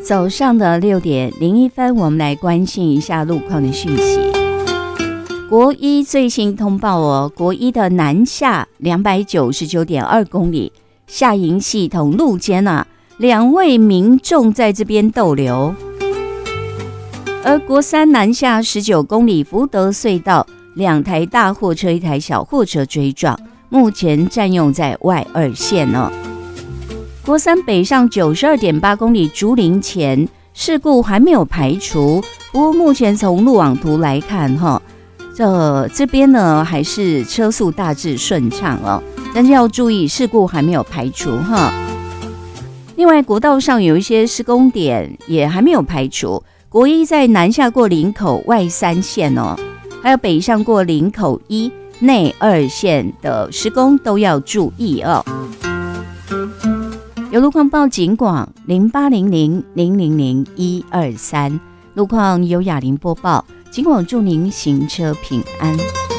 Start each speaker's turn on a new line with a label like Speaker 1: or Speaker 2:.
Speaker 1: 早上的6点01分，我们来关心一下路况的讯息。国一最新通报哦，国一的南下299.2公里，下营系统路肩2位民众在这边逗留。而国三南下19公里，福德隧道2台大货车1台小货车追撞，目前占用在外2线哦。国三北上92.8公里，竹林前事故还没有排除，不过目前从路网图来看这边呢还是车速大致顺畅哦，但是要注意事故还没有排除另外国道上有一些施工点也还没有排除，国一在南下过林口外3线哦，还有北上过林口1内2线的施工都要注意哦。有路况报警广0800000123，路况由雅玲播报，警广祝您行车平安。